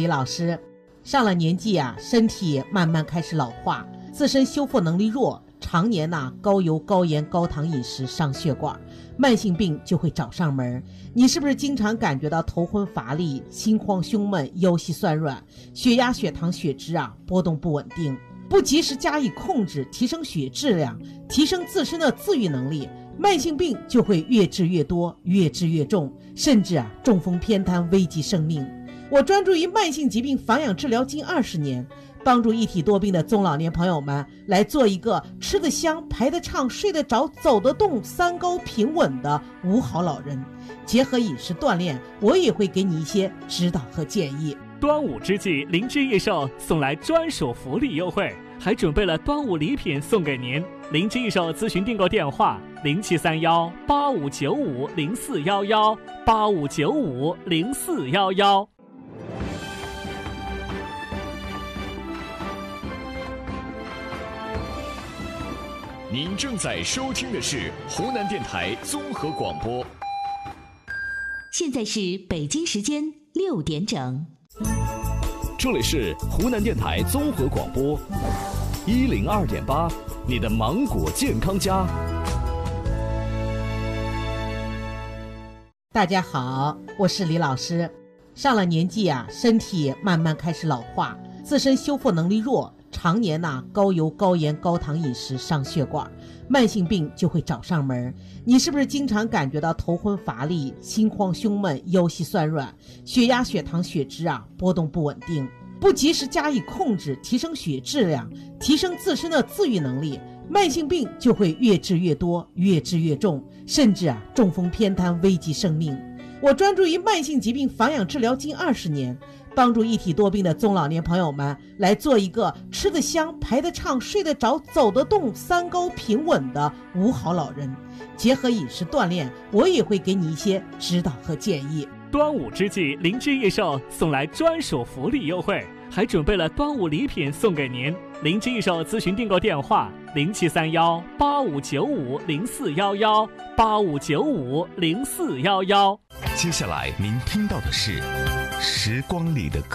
李老师。上了年纪啊，身体慢慢开始老化，自身修复能力弱，常年高油高盐高糖饮食伤血管，慢性病就会找上门。你是不是经常感觉到头昏乏力、心慌胸闷、腰膝酸软，血压血糖血脂波动不稳定？不及时加以控制，提升血质量，提升自身的自愈能力，慢性病就会越治越多，越治越重，甚至中风偏瘫，危及生命。我专注于慢性疾病防养治疗近20年，帮助一体多病的中老年朋友们来做一个吃得香、排得畅、睡得着、走得动、三高平稳的五好老人。结合饮食锻炼，我也会给你一些指导和建议。 端午之际，灵芝益寿送来专属福利优惠，还准备了端午礼品送给您。灵芝益寿咨询订购电话：0731859504118595950411。 您正在收听的是湖南电台综合广播。 现在是北京时间6点整。 这里是湖南电台综合广播102.8，你的芒果健康家。 大家好，我是李老师。上了年纪啊，身体慢慢开始老化，自身修复能力弱，常年高油高盐高糖饮食伤血管，慢性病就会找上门。你是不是经常感觉到头昏乏力、心慌胸闷、腰膝酸软，血压血糖血脂波动不稳定？不及时加以控制，提升血质量，提升自身的自愈能力，慢性病就会越治越多，越治越重，甚至中风偏瘫，危及生命。我专注于慢性疾病防养治疗近20年，帮助一体多病的中老年朋友们来做一个吃得香、排得畅、睡得着、走得动、三高平稳的五好老人。结合饮食锻炼，我也会给你一些指导和建议。 端午之际，灵芝益寿送来专属福利优惠，还准备了端午礼品送给您。灵芝益寿咨询订购电话：07318595041185959411。 接下来您听到的是时光里的歌。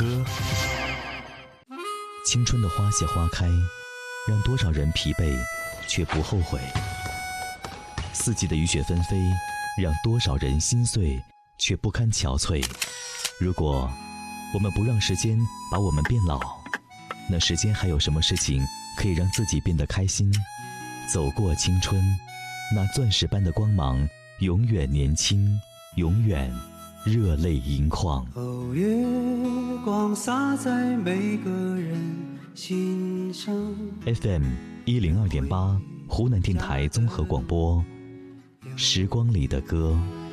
青春的花谢花开，让多少人疲惫却不后悔；四季的雨雪纷飞，让多少人心碎却不堪憔悴。如果我们不让时间把我们变老，那时间还有什么事情可以让自己变得开心？走过青春，那钻石般的光芒永远年轻，永远热泪盈眶。 哦，月光洒在每个人心上。 FM 102.8，湖南电台综合广播，时光里的歌。